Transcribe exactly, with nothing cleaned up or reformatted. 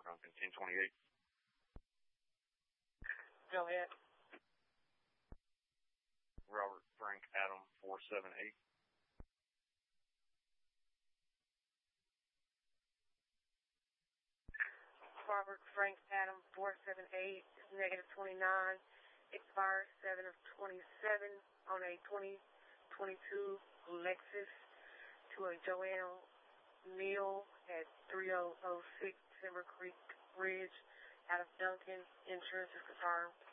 Robert Duncan, ten twenty-eight. Go ahead. Robert Frank Adam, four seven eight. Robert Frank Adam, four seven eight, negative twenty-nine, expires seven of twenty-seven on a twenty twenty-two Lexus to a Joanne Neal at three oh oh six Timber Creek Ridge out of Duncan. Insurance is confirmed.